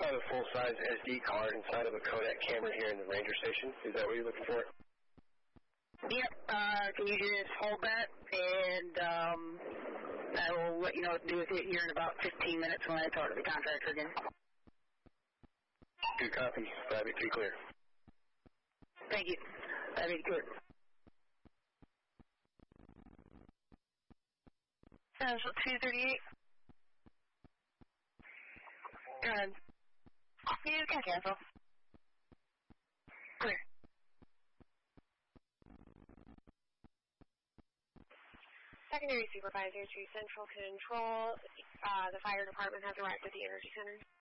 have a full-size SD card inside of a Kodak camera here in the Ranger station. Is that what you're looking for? Yep. Can you just hold that, and I will let you know what to do with it here in about 15 minutes when I talk to the contractor again. Good copy. 583 clear. Thank you. 583 clear. Central 238. Good. You can cancel. Clear. Secondary Supervisor to Central Control. The fire department has arrived at the Energy Center.